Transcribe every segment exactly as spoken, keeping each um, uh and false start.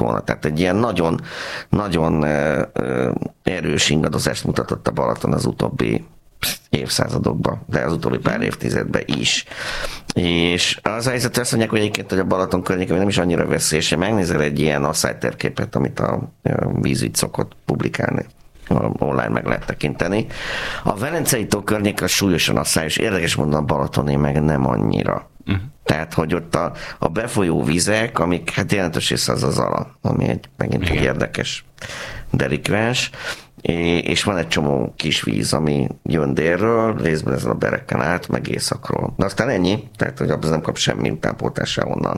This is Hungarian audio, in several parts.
volna. Tehát egy ilyen nagyon, nagyon erős ingadozást mutatott a Balaton az utóbbi évszázadokban, de az utóbbi pár évtizedben is. És az a helyzet, azt mondják, hogy egyébként, hogy a Balaton környékén nem is annyira veszélyes, hogy megnézel egy ilyen asszálytérképet, amit a vízügy szokott publikálni. Online meg lehet tekinteni. A Velencei tó környék az súlyosan asszályos, érdekes mondom, a Balatoné meg nem annyira. Uh-huh. Tehát, hogy ott a, a befolyó vizek, amik hát jelentős része az az Ala, ami egy, megint egy érdekes delikvens, és van egy csomó kis víz, ami jön délről, részben ezen a bereken át, meg északról. De aztán ennyi, tehát hogy az nem kap semmi tápoltásra onnan.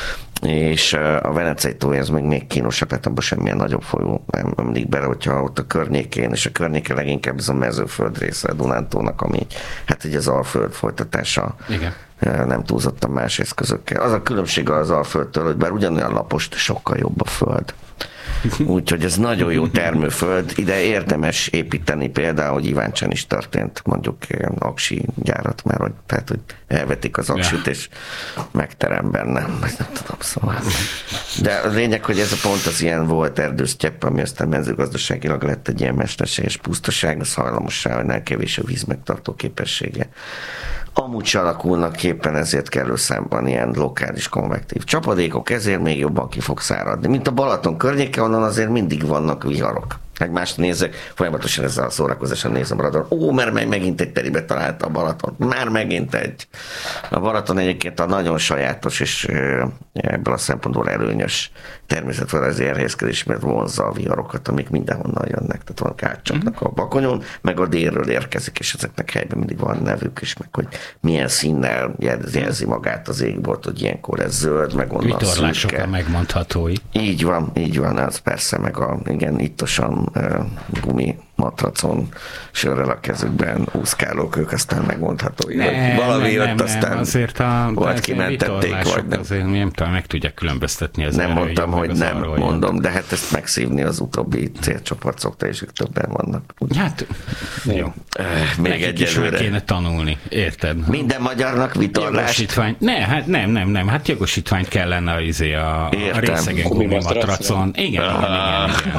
És a Velencei tó, ez még, még kínosabb, tehát abban semmilyen nagyobb folyó nem ömlik bele, hogyha ott a környékén, és a környéken leginkább ez a mezőföld része a Dunántónak, ami hát ugye az Alföld folytatása. Igen. Nem túlzottan más eszközökkel. Az a különbség az Alföldtől, hogy bár ugyanolyan lapos, de sokkal jobb a föld. Úgyhogy ez nagyon jó termőföld. Ide érdemes építeni például, hogy Iváncsán is történt mondjuk aksi gyárat, mert hogy, tehát, hogy elvetik az aksit, és megterem benne. Nem tudom, szóval. De a lényeg, hogy ez a pont az ilyen volt erdősztyepp, ami aztán mezőgazdaságilag lett egy ilyen mesterséges pusztaság, az hajlamossá, hogy nem kevés a víz megtartó képessége. Amúgy se alakulnak éppen, ezért kerül számban ilyen lokális konvektív csapadékok, ezért még jobban ki fog száradni. Mint a Balaton környéke, onnan azért mindig vannak viharok. Egymást nézek, folyamatosan ezzel a szórakozással nézem a radar. Ó, mert meg megint egy teribe találta a Balaton. Már megint egy. A Balaton egyébként a nagyon sajátos és ebből a szempontból előnyös természetföldrajzi elhelyezkedés, mert vonzza a viharokat, amik mindenhonnan jönnek. Tehát vannak átcsapnak a Bakonyon, meg a délről érkezik, és ezeknek helyben mindig van nevük is, meg hogy milyen színnel jelzi magát az égbolt, hogy ilyenkor ez zöld, meg onnan szürke. Vitorlások a megmondhatói. Így van, így van, az persze, meg a igen, ittosan gumi matracon, sörrel a kezükben úszkálók, ők aztán megmondható, hogy valami nem, ott nem, aztán azért a, vagy kimentették, vagy nem. Azért nem tudom, meg tudják különböztetni az Nem mondtam, hogy nem arról mondom, jön. de hát ezt megszívni az utóbbi célcsoport szokta, és ők többen vannak. Hát, jó. Még egyelőre. kéne tanulni, érted? Minden magyarnak vitorlás. Jogosítvány. Ne, hát nem, nem, nem, hát jogosítványt kellene izé a, a részegen gumimatracon. Igen, igen, igen.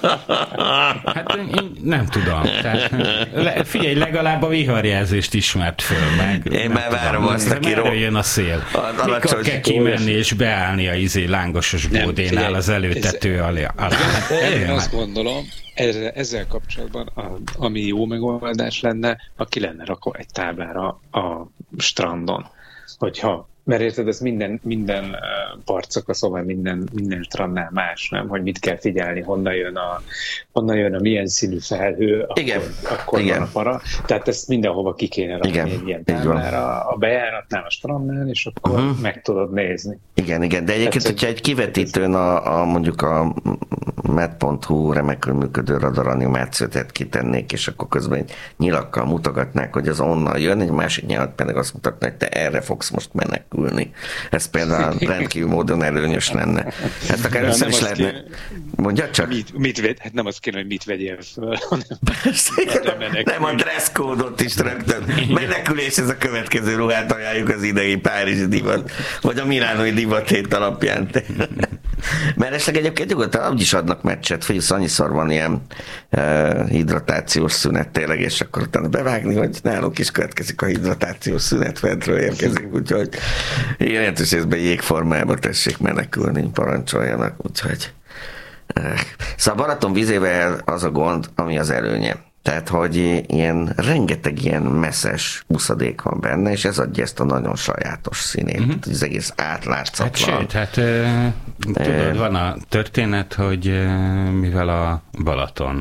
Hát én nem tudom. Tehát, le, figyelj, legalább a viharjelzést ismert föl meg. Én már várom azt, aki ró... jön a szél. A, Mikor kell kimenni és beállni a izé lángosos bódénál az előtető alá. Hát, én azt gondolom, ezzel, ezzel kapcsolatban, a, ami jó megoldás lenne, aki lenne rakva egy táblára a strandon. Hogyha mert érted, ez minden, minden partszaka, szóval minden, minden strandnál más, nem? Hogy mit kell figyelni, honnan jön a, honnan jön a milyen színű felhő, akkor, igen. akkor igen. van a para. Tehát ezt mindenhova ki kéne rakni igen. egy ilyen táblára, a bejáratnál, a strandnál, és akkor uh-huh. meg tudod nézni. Igen, igen, de egyébként, tehát, hogyha egy kivetítőn a, a mondjuk a med pont hu remekül működő radaranimációt kitennék, és akkor közben egy nyilakkal mutogatnák, hogy az onnan jön, egy másik nyilat pedig azt mutatná, hogy te erre fogsz most menekülni. Ez például rendkívül módon előnyös lenne. Hát akár ja, össze is lehetne... Kéne... Mondja csak? Mit, mit vegy... Hát nem azt kéne, hogy mit vegyél föl, hanem... Persze, nem a dresszkódot is rögtön. Menekülés, ez a következő ruhát ajánljuk az idei párizsi divat, vagy a milánói divathét alapján. Mert esetleg egyébként nyugodtan úgy is adnak meccset, hogy annyiszor van ilyen uh, hidratációs szünet tényleg, és akkor utána bevágni, hogy nálunk is következik a hidratációs szünet, fentről érkezik, úgyhogy jelentős részben jégformába tessék menekülni, parancsoljanak, úgyhogy uh, szóval Balaton vízével az a gond, ami az előnye. Tehát, hogy ilyen, rengeteg ilyen messzes úszadék van benne, és ez adja ezt a nagyon sajátos színét. Uh-huh. Az egész átlátszatlan. Hát sőt, hát e, tudod, van a történet, hogy e, mivel a Balaton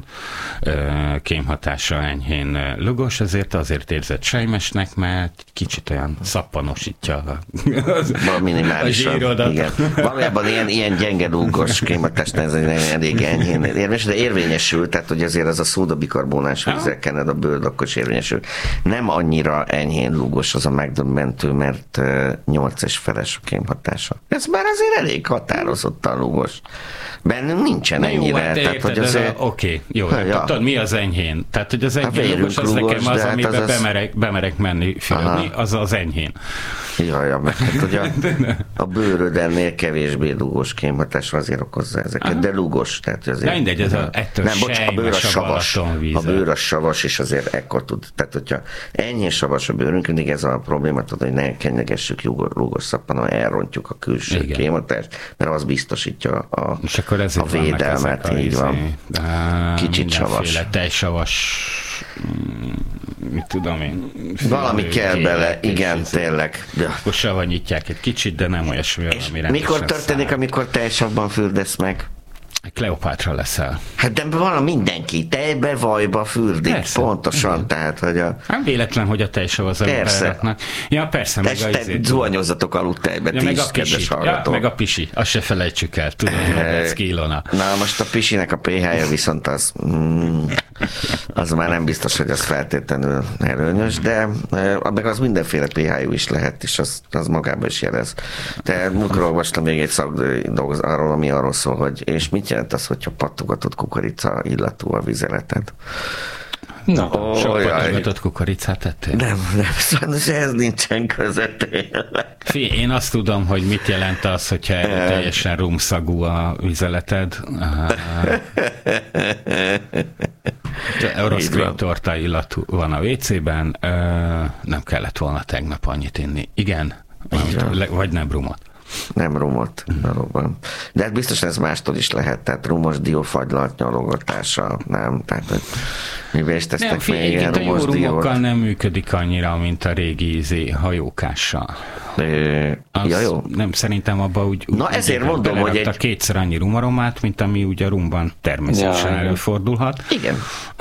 e, kémhatása enyhén lugos, ezért azért érzett sejmesnek, mert kicsit olyan szappanosítja a, az, a zsírodat. Igen. Valójában ilyen, ilyen gyenge lúgos kémhatásnál ez elég enyhén érvényes, de érvényesül, tehát hogy azért az a szódabikarbonás vízzel kened a bőrd, akkor is érvényesül. Nem annyira enyhén lúgos az a megdöbbentő, mert nyolc és feles a kémhatása. Ez már azért elég határozottan lúgos. Bennünk nincsen na ennyire. Jó, hát tehát, hogy azért... Oké, okay, jó. Ja. Hát, tudod, mi az enyhén? Tehát, hogy az enyhén lúgos, az lúgos, nekem az, amiben hát az bemerek, bemerek menni fürödni, az az enyhén. Jaj, meg hát, hogy a, a bőrödennél kevésbé dugós kémhatás azért okozza ezeket, aha. de lugos. Tehát azért, de mindegy, ez a, ettől nem, bocs, a bőr a savas, a bőr a savas, és azért ekkor tud. Tehát, hogyha ennyi savas a bőrünk, mindig ez a probléma, tudod, hogy ne kennyegessük lugos szappanon, elrontjuk a külső igen. kémhatást, mert az biztosítja a, és akkor a védelmet, így izé, van. Kicsit savas. Tejsavas, mit tudom én. Valami kell bele, igen, tényleg. Akkor savanyítják egy kicsit, de nem olyasmi, amire mikor történik, száll. Amikor tejsavban fürdesz meg? Kleopátra leszel. Hát de valami mindenki tejbe, vajba fürdik, persze. Pontosan, igen. Tehát, hogy a... Nem véletlen, hogy a tejsav az embereknek. Ja, persze, te, meg a... Te zuhanyozzatok aludt tejbe, ja, ti meg is, a pisi. Ja, meg a pisi, azt se felejtsük el, tudom, hogy Ilona. Na, most a pisinek a pé há-ja viszont az... Mm, az már nem biztos, hogy az feltétlenül előnyös, de meg az mindenféle pé há-jú is lehet, és az, az magában is jelez. De múltkor olvastam még egy szakdolgot arról, ami arról szól, hogy és mit jelent az, hogyha pattogatott kukorica illatú a vizeleted? Na, oh, sok pattogatott kukoricát tettél? Nem, nem, sajnos ez nincsen között. Fé, én azt tudom, hogy mit jelent az, hogyha teljesen rumszagú a vizeleted. Euroszkrim torta illatú van a vécében, nem kellett volna tegnap annyit inni. Igen? Amit, vagy nem rumot? Nem rumot, valóban. De hát biztosan ez mástól is lehet, tehát rumos diófagylalt nyalogatása, nem? Tehát, hogy mivel is tesztek még ilyen rumos diót? A jó rumokkal nem működik annyira, mint a régi izé, hajókással. Az, ja, jó. Nem, szerintem abban úgy, úgy na ezért úgy, mondom, hogy egy... kétszer annyi rumaromát, mint ami ugye a rumban természetesen ja, előfordulhat. Igen.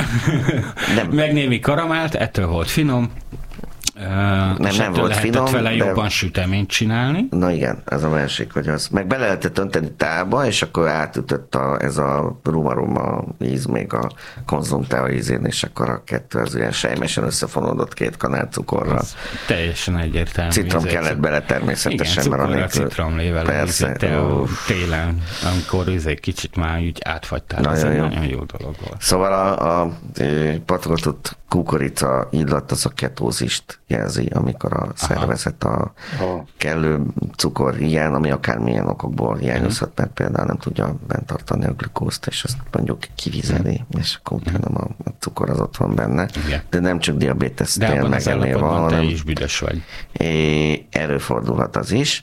Nem. Meg némi karamellt, ettől volt finom. Uh, nem, nem volt finom, vele de... jobban süteményt csinálni. Na igen, ez a másik, hogy az. Meg bele lehetett önteni tálba, és akkor átütött a, ez a rumaroma íz még a konzumtea ízén, és akkor a kettő az ilyen sejmesen összefonódott két kanál cukorra. Az teljesen egyértelmű. Citrom kellett bele természetesen. Igen, cukorra, a citromlével. Persze. Te a télen, amikor egy kicsit már úgy átfagytál, nagyon ez jó. Egy nagyon jó dolog volt. Szóval a, a pattogatott kukorica illat az a ketózist jelzi, amikor a szervezet a aha. kellő cukor hiány, ami akármilyen okokból hiányozhat, mert például nem tudja bent tartani a glükózt, és azt mondjuk kivizeli, mm. és akkor utána a, a cukor az ott van benne. Igen. De nem csak diabétesznél megemél van, hanem... te is büdös vagy. Előfordulhat az is,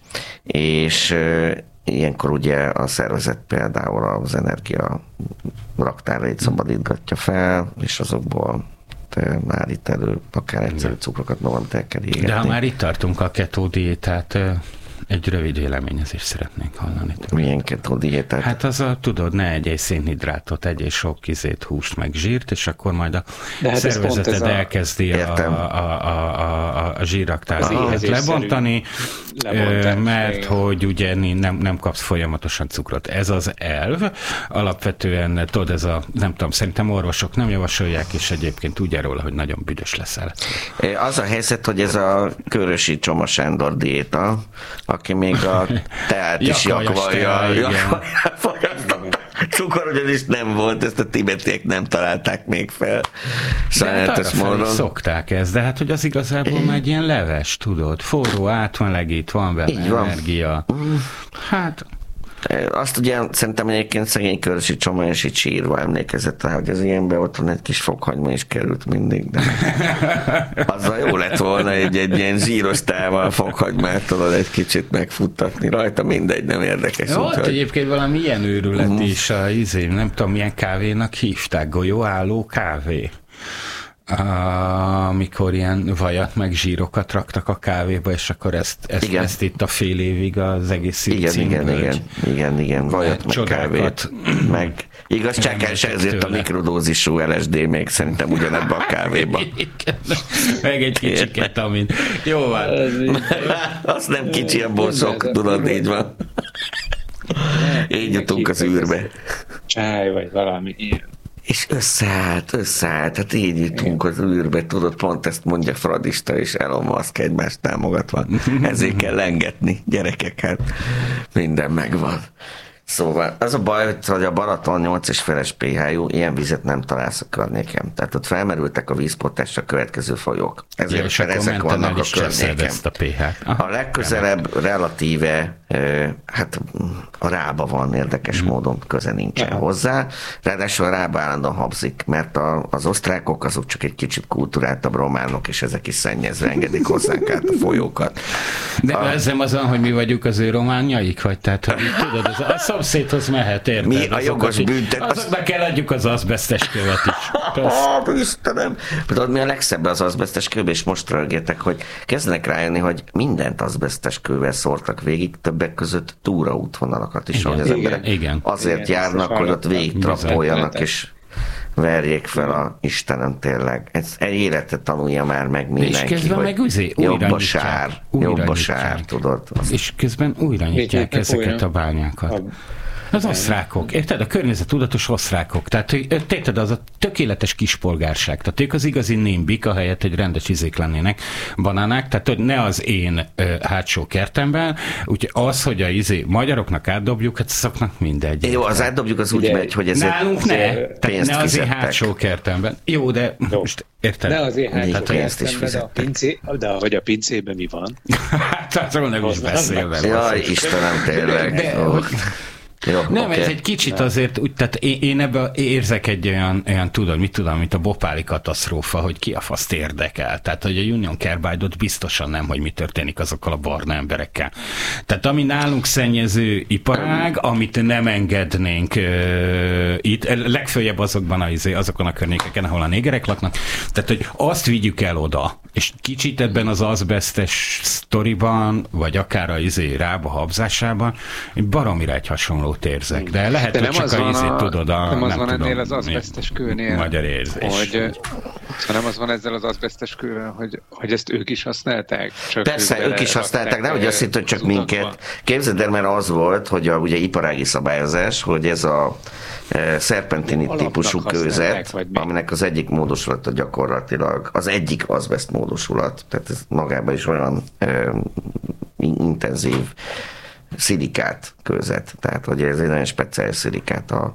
és ilyenkor ugye a szervezet például az energia raktárait szabadítgatja fel, és azokból már itt elő, akár egyszerű cukrokat valamit el kell égetni. De ha már itt tartunk a ketó diétát, egy rövid véleményezést szeretnénk hallani. Milyen ketó diétát? Hát az a, tudod, ne egyél szénhidrátot, egyél sok kizét, húst, meg zsírt, és akkor majd a hát szervezeted elkezdi a, a, a, a, a zsírraktárat lebontani, mert hogy ugye nem, nem kapsz folyamatosan cukrot. Ez az elv. Alapvetően, tudod, ez a, nem tudom, szerintem orvosok nem javasolják, és egyébként úgy róla, hogy nagyon büdös leszel. Az a helyzet, hogy ez a Körösi Csoma Sándor diéta, aki még a teát is jakvalja. Cukor ugyanis nem volt, ezt a tibetiek nem találták még fel. Sajnálatos módon. Szokták ezt, de hát, hogy az igazából már egy ilyen leves, tudod, forró, átmelegít, van vele így energia. Van. Hát... Azt ugye szerintem egyébként szegény Körösi Csoma és így sírva emlékezett rá, hogy az ilyenben ott van egy kis fokhagyma is került mindig, de azzal jó lett volna egy, egy ilyen zsíros tával fokhagymát tudod egy kicsit megfuttatni rajta, mindegy, nem érdekes. Volt úgy, egyébként valami ilyen őrület uh-huh. is, a izé, nem tudom milyen kávénak hívták, golyóálló kávé. Amikor ilyen vajat meg zsírokat raktak a kávéba, és akkor ezt, ezt, ezt itt a fél évig az egész igen, igen, igen, igen, igen, vajat meg kávét, meg igaz, csak el se ezért a mikrodózisú el es dé még szerintem ugyanebben a kávéba. Meg egy kicsi ketamin. Jó van. Az nem kicsi, abból sok, tudod, így van. Így jutunk az űrbe. Csáj, vagy valami ilyen. És összeállt, összeállt, hát így jutunk az űrbe, tudod, pont ezt mondja Fradista és Elon Musk egymást támogatva. Ezért kell lengetni, gyerekek, hát minden megvan. Szóval az a baj, hogy a Balaton nyolc és feles pé há-jú, ilyen vizet nem találsz a környéken. Tehát ott felmerültek a vízpótlásra a következő folyók. Ezért ja, ezek vannak a környéken. A, pé há-t. Aha, a legközelebb remélem. relatíve, hát a Rába van érdekes hmm. módon, köze nincsen ja. hozzá. Ráadásul a Rába állandóan habzik, mert a, az osztrákok azok csak egy kicsit kulturáltabb románok, és ezek is szennyezve engedik hozzánk át a folyókat. De a, ez nem azon, hogy mi vagyok az ő románjaik, vagy tehát, hogy tudod, az, a szomszédhoz mehet, érted? Mi a jogos büntet? Azoknak kell adjuk az azbesztes követ is. Ah, Istenem! Tudod, mi a legszebb az azbesztes kőbe, és most rögétek, hogy kezdenek rájönni, hogy mindent azbesztes kővel szórtak végig, többek között túraútvonalakat is, igen, hogy az igen, emberek igen. azért igen, járnak, hogy ott végig trappoljanak, és verjék fel a Istenem, tényleg. Ez egy életet tanulja már meg mindenki. És közben meg uzé, jobb a sár, jobb a sár, tudod. Azt... És közben újra nyitják ezeket újra. a bányákat. A... Az osztrákok, érted? A környezettudatos osztrákok. Tehát, hogy érted, az a tökéletes kispolgárság. Tehát ők az igazi nimbik, ahelyett, hogy rendes izék lennének, banánák. Tehát, hogy ne az én ö, hátsó kertemben, úgyhogy az, hogy a izé magyaroknak átdobjuk, hát szoknak mindegy. Jó, az átdobjuk az úgy megy, hogy ezért nálunk ne, tehát ne az én hátsó kertemben. Jó, de jó. most érted? Ne az én hátsó kertemben, de, a pincé, de hogy a pincében mi van? Hát azról nem is beszélve. Jaj, Istenem, tényleg. De, Jó, nem, okay. Ez egy kicsit nem. azért, úgy, tehát én, én ebben érzek egy olyan, olyan, tudod, mit tudom, mint a bopáli katasztrófa, hogy ki a faszt érdekel. Tehát, hogy a Union Carbide-ot biztosan nem, hogy mi történik azokkal a barna emberekkel. Tehát, ami nálunk szennyező iparág, amit nem engednénk uh, itt, legfőjebb azokban a, azokon a környékeken, ahol a négerek laknak, tehát, hogy azt vigyük el oda, és kicsit ebben az azbesztes sztoriban, vagy akár a izé rába habzásában, egy baromira egy hasonló érzek, de lehet, de hogy csak a ízét tudod a... Nem az nem van tudom, ennél az azbesztes kőnél, magyar érzés. Hogy, nem az van ezzel az azbesztes kővel, hogy, hogy ezt ők is használták? Csak persze, ők, ők is használták, nem hogy azt hitt, hogy csak minket. Képzeld el, mert az volt, hogy a ugye iparági szabályozás, hogy ez a e, szerpentinit típusú kőzet, aminek az egyik módosulata gyakorlatilag, az egyik azbeszt módosulat, tehát ez magában is olyan e, intenzív szilikát kőzet, tehát hogy ez egy nagyon speciális szilikát a,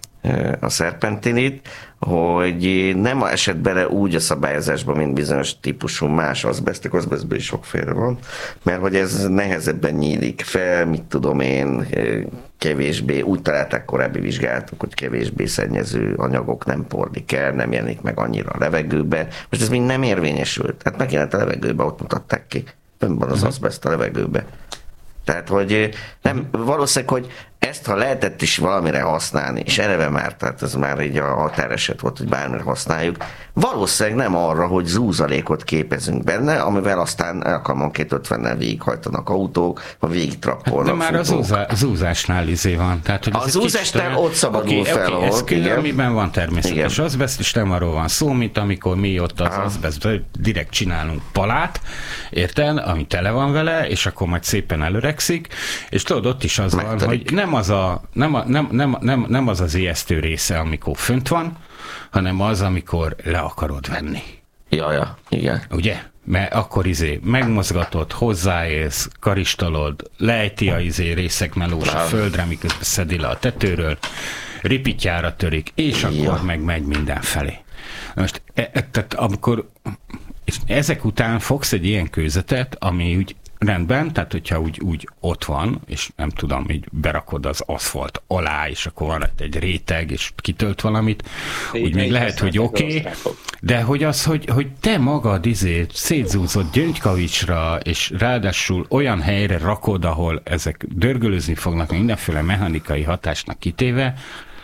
a szerpentinit, hogy nem esett bele úgy a szabályozásba, mint bizonyos típusú más azbesztek, azbesztből is sokféle van, mert hogy ez nehezebben nyílik fel, mit tudom én, kevésbé, úgy találták korábbi vizsgálatok, hogy kevésbé szennyező anyagok nem porlik el, nem jelenik meg annyira a levegőbe. Most ez mind nem érvényesült. Hát megjelent a levegőbe, ott mutatták ki. Fönn van az azbeszt a levegőbe. Tehát, hogy nem, valószínűleg, hogy ezt, ha lehetett is valamire használni, és eleve már, tehát ez már így a határeset volt, hogy bármire használjuk, valószínűleg nem arra, hogy zúzalékot képezünk benne, amivel aztán alkalmanként ötvennel végighajtanak autók, vagy végig trappolnak. Hát de már futók. a zúzásnál izé van. Tehát, hogy a zúzásnál ott szabadul okay, fel, okay, ahol, ez amiben van természetes azbeszt, és nem arról van szó, mint amikor mi ott az ah. azbesztből direkt csinálunk palát, érted, ami tele van vele, és akkor majd szépen előrekszik, és tudod, ott is az Megtörik. van, hogy nem az a, nem, a, nem, nem, nem, nem az az ijesztő része, amikor fönt van, hanem az, amikor le akarod venni. Ja, ja, igen. Ugye? Mert akkor izé megmozgatod, hozzáérsz, karistolod, lejti a izé részek melós a földre, miközben szedi le a tetőről, ripityára törik, és akkor ja. meg megy mindenfelé. Most, e, e, tehát amikor és ezek után fogsz egy ilyen kőzetet, ami úgy rendben, tehát hogyha úgy, úgy ott van, és nem tudom, így berakod az aszfalt alá, és akkor van egy réteg, és kitölt valamit, de úgy még lehet, hogy oké, okay, de hogy az, hogy, hogy te magad izé szétzúzott gyöngykavicsra, és ráadásul olyan helyre rakod, ahol ezek dörgölözni fognak, mindenféle mechanikai hatásnak kitéve,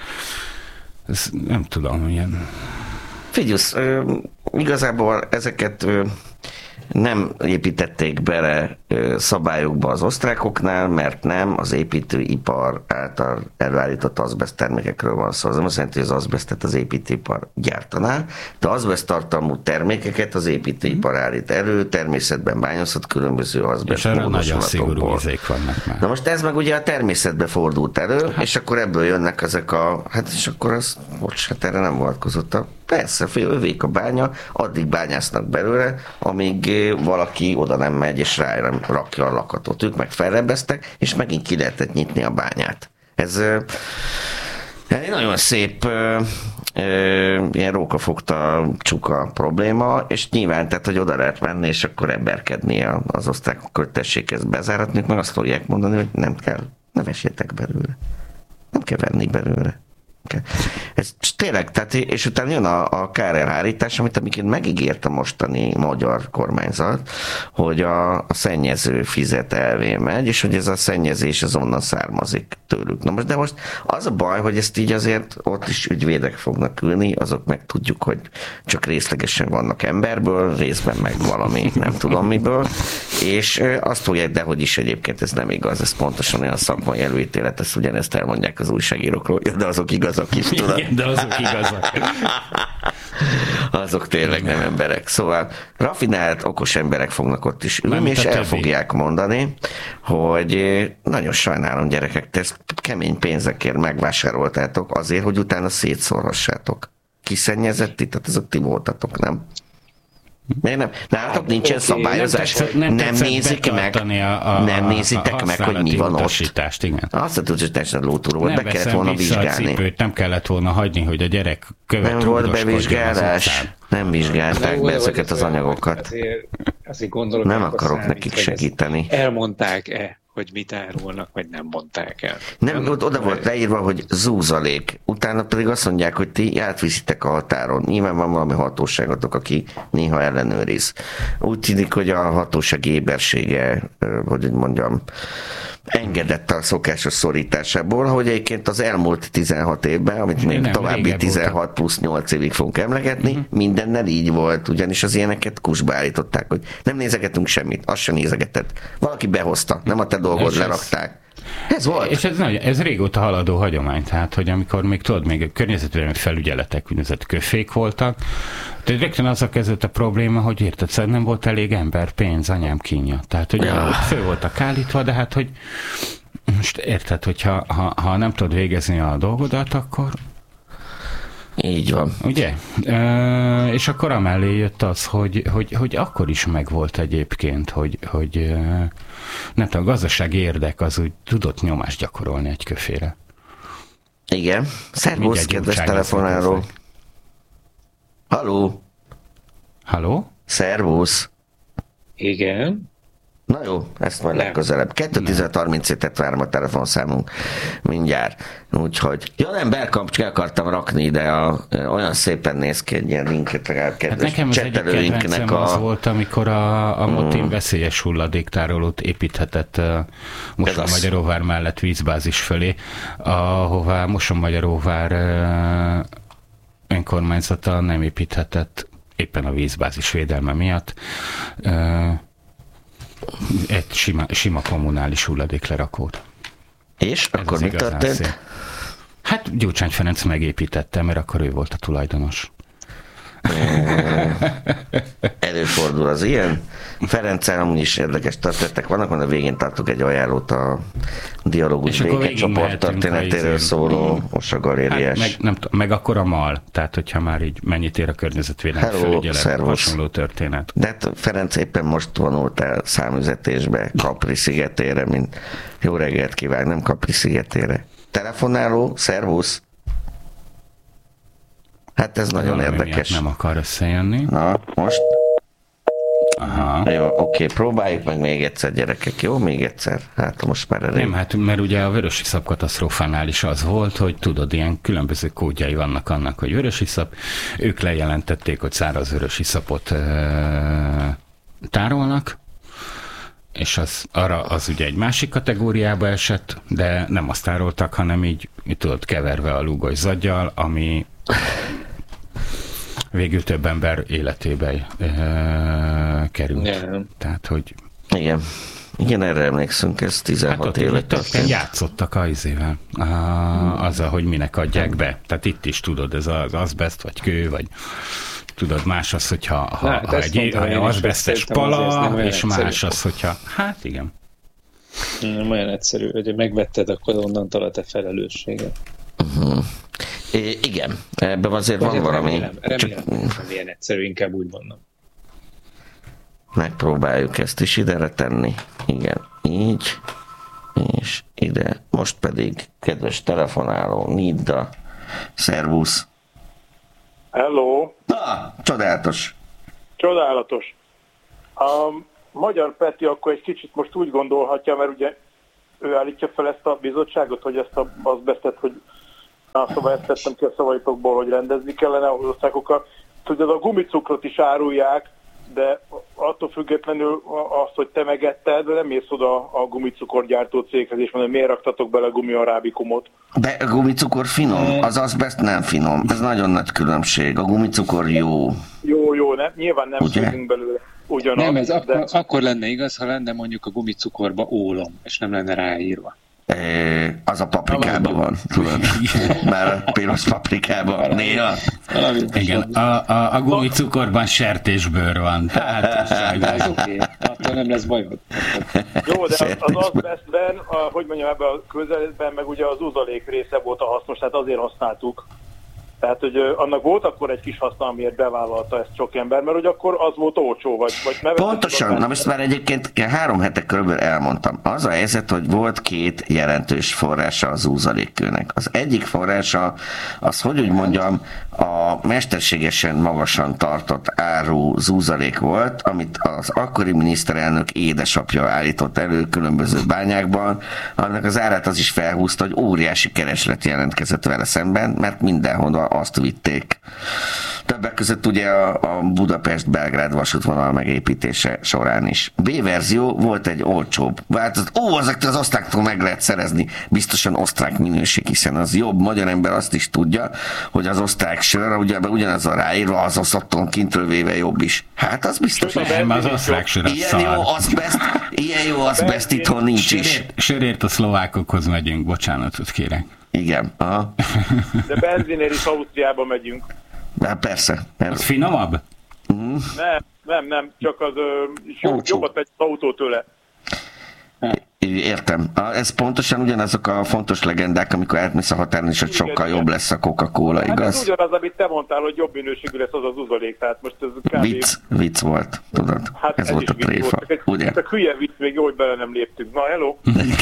ez nem tudom, ilyen... Figyelsz, igazából ezeket nem építették bele szabályokba az osztrákoknál, mert nem az építőipar által előállított azbeszt termékekről van szó. Az nem azt jelenti, hogy az azbesztet az építőipar gyártaná, de azbeszt tartalmú termékeket az építőipar állít elő, természetben bányászott különböző azbeszt módosulatokból. Na most ez meg ugye a természetbe fordult elő, hát. És akkor ebből jönnek ezek a, hát és akkor az, bocs, hát erre nem vonatkozott a persze, övék a bánya, addig bányásznak belőle, amíg valaki oda nem megy, és rá rakja a lakatot. Ők meg felrebeztek, és megint ki lehetett nyitni a bányát. Ez egy nagyon szép ilyen rókafogta csuka probléma, és nyilván, tehát, hogy oda lehet menni, és akkor emberkedni az osztrákok, hogy tessék ezt bezáratni, meg azt fogják mondani, hogy nem kell, ne vessétek belőle. Nem kell venni belőle. Ez tényleg, tehát, és utána jön a, a kárelhárítás, amit amiket megígért a mostani magyar kormányzat, hogy a, a szennyező fizet elvé megy, és hogy ez a szennyezés az onnan származik tőlük. Na most, de most az a baj, hogy ezt így azért ott is ügyvédek fognak ülni, azok meg tudjuk, hogy csak részlegesen vannak emberből, részben meg valami, nem tudom miből, és azt fogják, de hogy is egyébként ez nem igaz, ez pontosan olyan szakmai előítélet, ezt ugyanezt elmondják az újságírókról, de azok igazak is, tudod. Igen, de azok igazak. Azok tényleg nem emberek. Szóval rafinált, okos emberek fognak ott is ülni, és el fogják mondani, hogy nagyon sajnálom, gyerekek, te ezt kemény pénzekért megvásároltátok azért, hogy utána szétszórhassátok. Kiszennyezett itt? Tehát azok ti voltatok, nem? Miért nem? Nálatok nincsen okay. szabályozás. Nem, tetszett, nem, nem nézik meg, a, a, nem nézitek a meg, hogy mi van ott. Igen. Azt a tudod, hogy teljesen lótúró volt, be kellett volna vizsgálni. Cipőt, nem kellett volna hagyni, hogy a gyerek követ. Nem volt bevizsgálás. Nem vizsgálták be ezeket az anyagokat. Azért, azért gondolom, nem akarok nekik segíteni. Elmondták-e, hogy mit árulnak, vagy nem mondták el. Nem, ott oda volt leírva, hogy zúzalék. Utána pedig azt mondják, hogy ti átviszitek a határon. Nyilván van valami hatóságotok, aki néha ellenőriz. Úgy tűnik, hogy a hatóság ébersége, hogy mondjam, engedett a szokásos szorításából, hogy egyébként az elmúlt tizenhat évben, amit még nem, további tizenhat voltam. Plusz nyolc évig fogunk emlegetni, uh-huh. mindennel így volt, ugyanis az ilyeneket kusba állították, hogy nem nézegetünk semmit, azt sem nézegetett. Valaki behozta, nem a te dolgod, lerakták. Ez volt. És ez, nagy, ez régóta haladó hagyomány, tehát, hogy amikor még tudod, még a környezetvédelmi felügyeletek, úgynevezett köfék voltak, tehát rögtön az a kezdett a probléma, hogy érted, szóval nem volt elég ember, pénz, anyám kínja. Tehát, hogy ja. fő voltak állítva, de hát, hogy most érted, hogyha ha, ha nem tudod végezni a dolgodat, akkor így van. Ugye? E, és akkor amellé jött az, hogy, hogy, hogy akkor is megvolt egyébként, hogy, hogy nem tudom, a gazdasági érdek az úgy tudott nyomást gyakorolni egy köfére. Igen. Szervusz, kedves telefonáló. Halló. Halló? Szervusz. Igen. Na jó, ezt majd legközelebb. kettő tizenhat harmincötöt várom a telefonszámunk mindjárt. Úgyhogy, ja nem, Bergkamp csak akartam rakni, de a, olyan szépen néz ki egy ilyen linket, legalább kedves hát nekem az egyik kedvencem a... az volt, amikor a, a Motin mm. veszélyes hulladéktárolót építhetett Mosonmagyaróvár mellett vízbázis fölé, ahová Mosonmagyaróvár önkormányzata nem építhetett éppen a vízbázis védelme miatt egy sima, sima kommunális hulladéklerakót. És ez akkor mi történt? Szél. Hát Gyurcsány Ferenc megépítette, mert akkor ő volt a tulajdonos. Előfordul az ilyen. Ferenccel amúgy is érdekes történetek vannak, mert a végén tartok egy ajánlót a Dialógus békecsoport történetéről szóló Osa galériás. Hát meg, nem, meg akkor a MAL, tehát hogyha már így mennyit ér a környezetvédelmi felügyelet, hasonló történet. De hát Ferenc éppen most vonult el számüzetésbe Capri szigetére, mint jó reggelt kíván, nem Capri szigetére. Telefonáló, szervusz! Hát ez nagyon valami érdekes. Nem akar összejönni. Na, most? Aha. Jó, oké, próbáljuk meg még egyszer, gyerekek, jó? Még egyszer. Hát most már elég. Nem, hát mert ugye a vörösiszap katasztrófánál is az volt, hogy tudod, ilyen különböző kódjai vannak annak, hogy vörösiszap. Ők lejelentették, hogy száraz vörösiszapot e- tárolnak, és az, arra az ugye egy másik kategóriába esett, de nem azt tároltak, hanem így, így tudod, keverve a lúgos zaggyal, ami végül több ember életébe e, került. Yeah. Tehát, hogy... Igen. Igen, erre emlékszünk, ez tizenhat hát évet történt. Játszottak az izével, a, azzal, hogy minek adják be. Tehát itt is tudod, ez az azbest, vagy kő, vagy tudod, más az, hogyha ha, hát, ha egy azbestes pala, és más egyszerű. Az, hogyha... Hát igen. Nem olyan egyszerű, hogy megvetted, akkor onnantól a te felelősséget. Uh-huh. É, igen, ebben azért van valami. Remélem, remélem csak... nem ilyen egyszerű, inkább úgy mondom. Megpróbáljuk ezt is ide tenni. Igen, így, és ide. most pedig kedves telefonáló Nidda. Szervusz! Hello! Na, csodálatos! Csodálatos! A Magyar Peti akkor egy kicsit most úgy gondolhatja, mert ugye ő állítja fel ezt a bizottságot, hogy ezt a azbesztet, hogy na, szóval ezt tettem ki a szavaitokból, hogy rendezni kellene az országokkal. Tudod, a gumicukrot is árulják, de attól függetlenül azt, hogy te megetted, nem mész oda a gumicukorgyártó céghez, és mondom, miért raktatok bele gumiarábikumot. De a gumicukor finom, az azbest nem finom. Ez nagyon nagy különbség. A gumicukor jó. Jó, jó, ne, nyilván nem tudunk belőle ugyanaz. Nem, ez de... akkor, akkor lenne igaz, ha lenne mondjuk a gumicukorba ólom, és nem lenne ráírva. Az a paprikában van, tudod? Már a piros paprikában néha. Igen, a, a, a gumicukorban sertésbőr van. Tehát ez oké, attól nem lesz bajod. Jó, de az, az azbestben, hogy mondjam, ebben a közeletben meg ugye az uzalék része volt a hasznos, tehát azért használtuk. Tehát, hogy annak volt akkor egy kis haszna, amiért bevállalta ezt sok ember, mert hogy akkor az volt olcsó, vagy... vagy Pontosan, na most már egyébként három hete körülbelül elmondtam. Az a helyzet, hogy volt két jelentős forrása az úzalékkőnek. Az egyik forrása, az, hogy úgy mondjam, a mesterségesen magasan tartott áru zúzalék volt, amit az akkori miniszterelnök édesapja állított elő különböző bányákban, annak az árát az is felhúzta, hogy óriási kereslet jelentkezett vele szemben, mert mindenhol azt vitték. Többek között ugye a, a Budapest-Belgrád vasútvonal megépítése során is. B-verzió volt egy olcsóbb változat. Ó, azoktól az osztráktól meg lehet szerezni. Biztosan osztrák minőség, hiszen az jobb. Magyar ember azt is tudja, hogy az osztrák sör, ugye ugyanaz a ráírva, az osztotton kintről véve jobb is. Hát az biztos. Nem, az osztrák sör az ilyen szar. jó azbest, ilyen jó azbest itthon nincs is. Sörért a szlovákokhoz megyünk, bocsánatot kérek. Igen. Aha. De benzinért is Ausztriába megyünk. De persze. persze. Az finomabb? Mm. Nem, nem, nem, csak az jobb, jobbat megy az autó tőle. Értem. Ez pontosan ugyanazok a fontos legendák, amikor átmész a határon, és hogy sokkal jobb lesz a Coca-Cola, igaz? Hát ez ugyanaz, amit te mondtál, hogy jobb minőségű lesz az az uzalék, tehát most ez kb. Vicc, vicc volt, tudod? Hát ez, ez volt a tréfa, egy, ugye? Csak hülye vicc, még jó, hogy bele nem léptünk. Na, hello!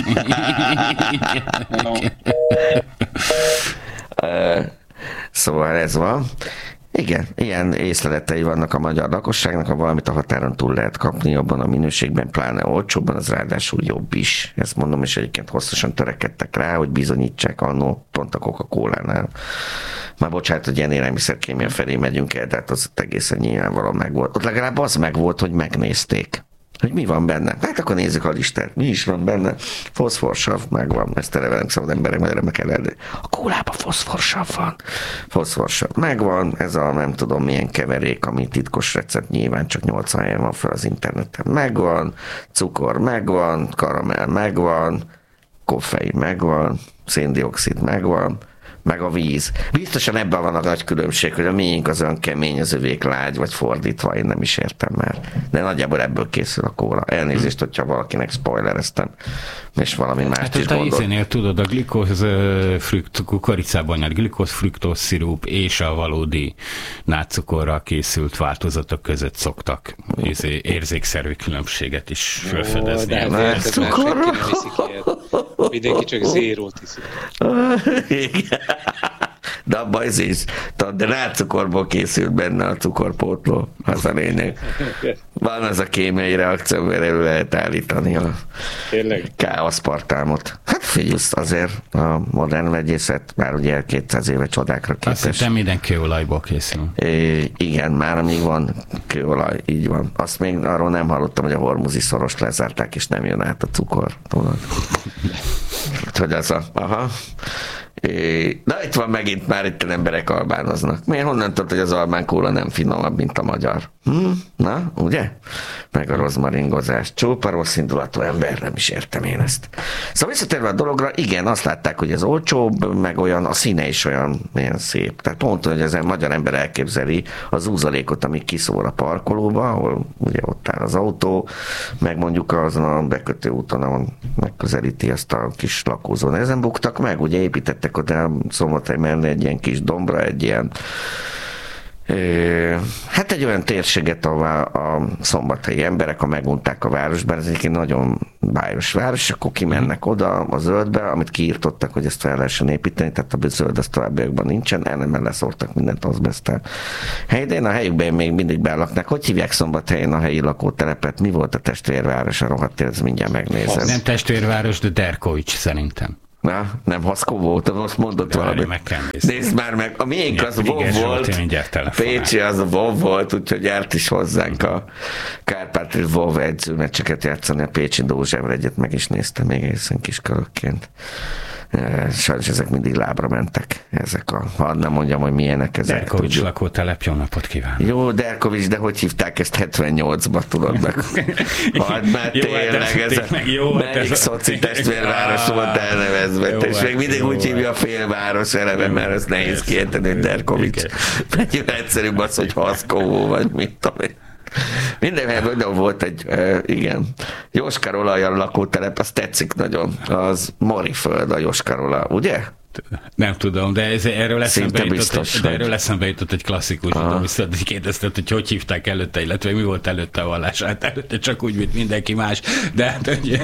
uh, szóval ez van. Igen, ilyen észleletei vannak a magyar lakosságnak, ha valamit a határon túl lehet kapni, jobban a minőségben, pláne olcsóbban, az ráadásul jobb is. Ezt mondom, és egyébként hosszasan törekedtek rá, hogy bizonyítsák annó pont a Coca-Colánál. Már bocsánat, hogy ilyen élelmiszerkémia felé megyünk el, de hát az egészen nyilvánvalóan megvolt. Ott legalább az megvolt, hogy megnézték. Hogy mi van benne? Hát akkor nézzük a listát. Mi is van benne? Foszforsav megvan. Ezt eleve nem szabad emberek, mert meg kell elni. A kólában foszforsav van. Foszforsav megvan. Ez a nem tudom milyen keverék, ami titkos recept, nyilván csak nyolcvan helyen van fel az interneten. Megvan. Cukor megvan. Karamell megvan. Koffein megvan. Széndioxid megvan. Meg a víz. Biztosan ebben van a nagy különbség, hogy a miénk az olyan kemény, az övék lágy, vagy fordítva, én nem is értem már. De nagyjából ebből készül a kóla. Elnézést, hogyha valakinek spoilereztem, és valami mást hát is gondol. Hát izénél tudod, a glikoz frukt, kukoricában nyert glikoz fruktóz szirup és a valódi nátcukorral készült változatok között szoktak izé, érzékszerű különbséget is felfedezni. Ó, nátcukorral? Mindenki csak zérót iszik. Igen. De abban ez is, de nátcukorból készült benne a cukorpótló, az a lényeg. Van az a kémiai reakció, mert elő lehet állítani a káoszpartámot. Hát figyelj, azért a modern vegyészet már ugye kétszáz éve csodákra képes. Azt hittem minden kőolajból készül. É, igen, már amíg van kőolaj, így van. Azt még arról nem hallottam, hogy a hormuzi szorost lezárták, és nem jön át a cukor. Tudod? Hogy az a... Aha. É, na itt van megint, már itt emberek albánoznak. Miért honnan tudod, hogy az albán kóla nem finomabb, mint a magyar? Hm? Na, ugye? Meg a rozmaringozás. Csópa rossz indulatú ember, nem is értem én ezt. Szóval visszatérve a dologra, igen, azt látták, hogy ez olcsóbb, meg olyan, a színe is olyan, olyan szép. Tehát pont, hogy ez a magyar ember elképzeli az úzalékot, ami kiszól a parkolóba, ahol ugye ott áll az autó, meg mondjuk azon a bekötő úton, ahol megközelíti azt a kis lakózón. Ezen buktak meg, ugye építettek oda Szombathely mellé egy ilyen kis dombra, egy ilyen Hát egy olyan térséget, ahová a szombathelyi emberek, ha megunták a városban, ez egyébként nagyon bájos város, akkor kimennek oda a zöldbe, amit kiírtottak, hogy ezt fel lehessen építeni, tehát a zöld az továbbiakban nincsen, ellenben leszórtak mindent azbesztel. Helyben a helyükben még mindig belaknak. Hogy hívják Szombathelyen a helyi lakótelepet? Mi volt a testvérváros? A rohadt ér, mindjárt megnézem. Nem testvérváros, de Derkovics szerintem. Na, nem Haszkó volt, most mondott de valamit. Meg kell nézni. Nézd már meg, a miénk az Vov volt, Pécsi az a Vov volt, úgyhogy járt is hozzánk a Kárpát Vov edzőmeccseket játszani, a Pécsi Dózsával egyet meg is néztem még egészen kiskorokként. Sajnos ezek mindig lábra mentek, ezek a, ha nem mondjam, hogy milyenek ezek. Derkovics lakótelep, jó napot kívánok. Jó, Derkovics, de hogy hívták ezt hetvennyolcba, tudod meg? Hadd már tényleg, ez a melyik szoci testvérváros volt elnevezve, és még mindig úgy hívja a félváros eleve, mert az nehéz kiejteni, hogy Derkovics. Mennyire egyszerűbb az, hogy Haszkóvó, vagy mit tudom. Mindenhol volt egy, uh, igen, Jóskarolajjal lakótelep, az tetszik nagyon. Az Mariföld a Jóskarola, ugye? Nem tudom, de ez, erről, eszembe jutott, egy, de erről eszembe jutott egy klasszikus, tudom, viszont kérdezted, hogy hogy hívták előtte, illetve mi volt előtte a vallás. Hát előtte csak úgy, mint mindenki más, de hát hogy...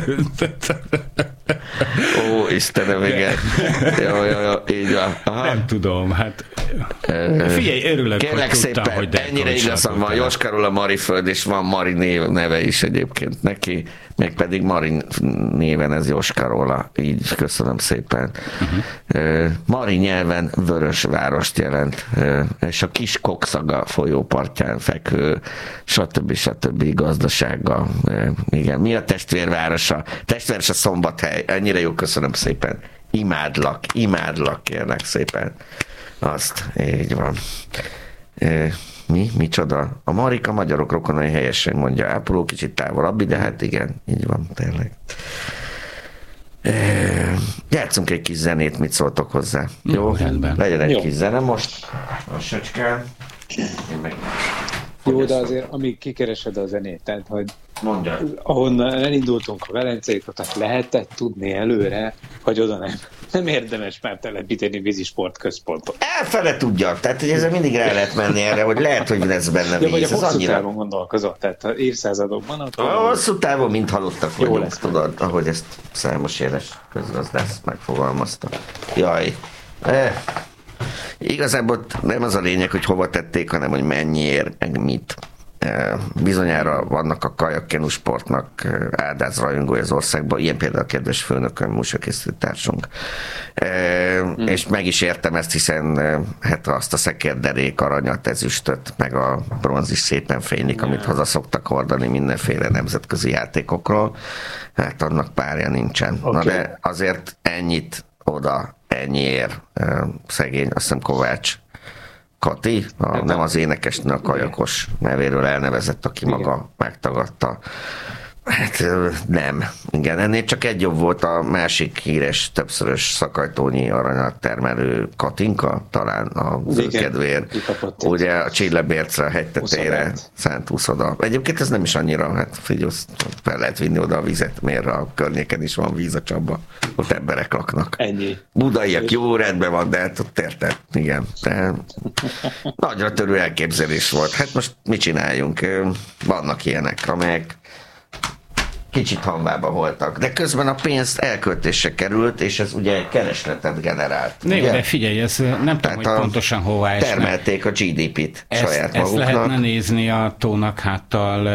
Ó, Istenem, igen. Jó, jó, jó, így van. Aha. Nem tudom, hát... Figyelj, örülök, kérlek hogy tudtam, szépen, hogy ennyire igazán van Jóskarola Mariföld, és van Mari név, neve is egyébként neki, mégpedig Mari néven ez Jóskarola, így köszönöm szépen. Uh-huh. Mari nyelven vörös várost jelent, és a kis Kokszaga folyópartján fekvő, stb. stb. Gazdasága. Igen, mi a testvérvárosa? Testvérváros a Szombathely, ennyire jó, köszönöm szépen. Imádlak, imádlak, kérlek szépen. Azt, így van. E, mi? Micsoda? A Marika magyarok rokonai helyesen mondja, ápoló kicsit távolabbi, de hát igen, így van, tényleg. E, játszunk egy kis zenét, mit szóltok hozzá? Jó, Jó rendben. Legyen egy Jó. kis zene most. A söcskán. Meg... Jó, de azért, amíg kikeresed a zenét, tehát, hogy Mondja. Ahonnan elindultunk a Velencéig, tehát lehetett tudni előre, hogy oda nem, nem érdemes már telepíteni vízisport központot. Elfele tudja, tehát hogy ezzel mindig rá lehet menni erre, hogy lehet, hogy lesz benne víz. Ja, vagy a hosszú annyira... távon gondolkozott, tehát évszázadokban. A hosszú távon, mint halottak vagyunk, lesz, tudod, ahogy ezt számos éles közgazdász megfogalmazta. Jaj. Eh. Igazából nem az a lényeg, hogy hova tették, hanem hogy mennyiért, meg mit. Bizonyára vannak a kajakkenu sportnak áldáz rajongói az országban, ilyen például a kedves főnökön, műsorkészítő társunk. Hmm. És meg is értem ezt, hiszen hát azt a szekérderék, aranyat, ezüstöt, meg a bronz is szépen fénylik, amit yeah. haza szoktak hordani mindenféle nemzetközi játékokról. Hát annak párja nincsen. Okay. Na de azért ennyit oda, ennyiért szegény, azt hiszem Kovács Kati, a, nem az énekesnő, a kajakos nevéről elnevezett, aki Igen. maga megtagadta. Hát nem. Igen, ennél csak egy jobb volt a másik híres, többszörös szakajtónyi aranyat termelő Katinka, talán a zöldkedvér. Ugye a Csillebércre, a hegy tetejére szánt úszoda. Egyébként ez nem is annyira, hát figyelj, fel lehet vinni oda a vizet, mert a környéken is van víz a csapba. Ott emberek laknak. Ennyi. Budaiak, jó, rendben van, de hát ott érted. Igen. De nagyra törő elképzelés volt. Hát most mit csináljunk? Vannak ilyenek, amelyek kicsit hanvába voltak, de közben a pénzt elköltésre került, és ez ugye keresletet generált. Né, de figyelj, ez nem tudom, hogy pontosan hová esnek. Termelték a gé dé pét ezt, saját ezt maguknak. Ezt lehetne nézni a tónak háttal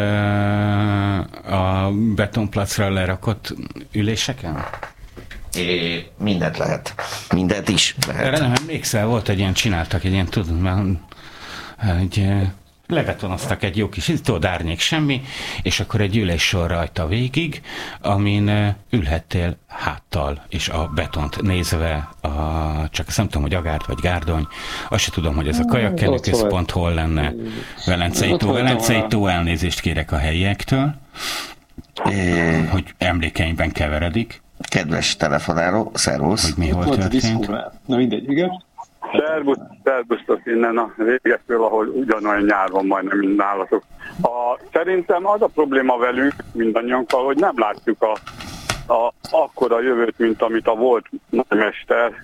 a betonplacra lerakott üléseken? É, mindent lehet. Mindent is lehet. Erre nem emlékszel, volt egy ilyen, csináltak egy ilyen, tudod, már egy... lebetonoztak egy jó kis, tudod, árnyék semmi, és akkor egy üléssor rajta végig, amin ülhettél háttal, és a betont nézve, a, csak azt nem tudom, hogy Agárd vagy Gárdony, azt sem tudom, hogy ez a kajakkenő központ hol lenne. Velencei tó, Velencei tó, elnézést kérek a helyiektől, é, hogy emlékeimben keveredik. Kedves telefonáló, szervusz. Hogy mi hol történt. Na mindegy, igen. Szerbusz, szerbusztok innen a végetől, ahol ugyanolyan nyár van majdnem, mint nálatok. A, szerintem az a probléma velük, mindannyiunkkal, hogy nem látjuk a, a, akkora jövőt, mint amit a volt nagymester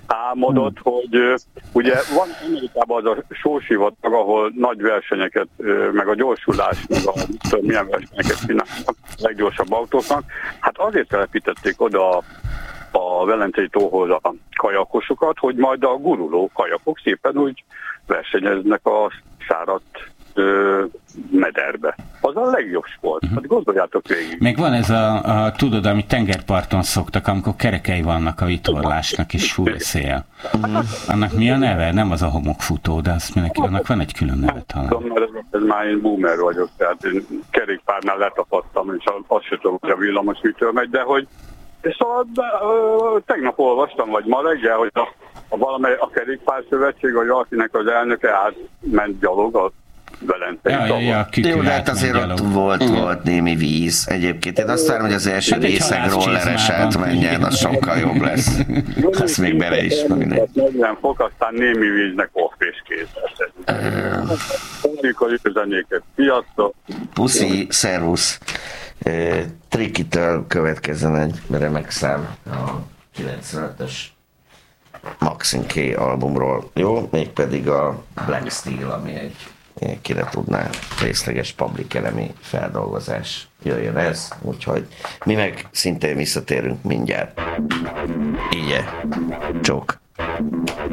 álmodott, hmm. hogy ugye van Amerikában az a sósivatag, ahol nagy versenyeket, meg a gyorsulás, meg a tudom, milyen versenyeket csinálnak a leggyorsabb autóknak. Hát azért telepítették oda a, a Velencei tóhoz a kajakosokat, hogy majd a guruló kajakok szépen úgy versenyeznek a száradt ö, mederbe. Az a legjobb sport. Hát gondoljátok végig. Még van ez a, a tudod, amit tengerparton szoktak, amikor kerekei vannak a vitorlásnak, és fúj a szél. Annak mi a neve? Nem az a homokfutó, de azt mindenki, annak van egy külön neve talán. Tudom, mert ez már én boomer vagyok, tehát én kerékpárnál letapadtam, és azt sem tudom, hogy a villamos mitől megy, de hogy szóval de, ö, tegnap olvastam, vagy ma reggel, hogy a, a valamely a kerékpárszövetség, vagy akinek az elnöke átment gyalog a Velencei ja, ja, ja, Jó, de hát azért ott volt, volt némi víz. Egyébként én azt várom, hogy az első hát részeg rolleres átmenjen, az sokkal jobb lesz. Azt még bele is negyven fok, aztán némi víznek off és kész. Amikor üzenéket piacra. Puszi, szervusz. Trikitől következzen egy remek szám a kilencvenötös Maxim K albumról. Jó, mégpedig a Black Steel, ami egy kire tudná részleges Public Enemy feldolgozás. Jöjjön ez, úgyhogy mi meg szintén visszatérünk mindjárt. Így-e? Csók.